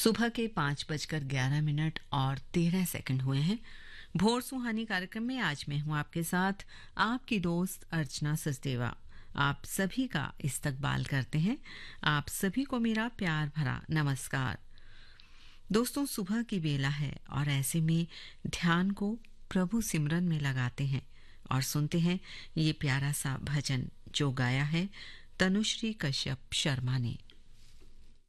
सुबह के 5:11 और 13 सेकंड हुए हैं। भोर सुहानी कार्यक्रम में आज मैं हूं आपके साथ, आपकी दोस्त अर्चना सचदेवा। आप सभी का इस्तकबाल करते हैं। आप सभी को मेरा प्यार भरा नमस्कार। दोस्तों, सुबह की बेला है और ऐसे में ध्यान को प्रभु सिमरन में लगाते हैं और सुनते हैं ये प्यारा सा भजन जो गाया है तनुश्री कश्यप शर्मा ने।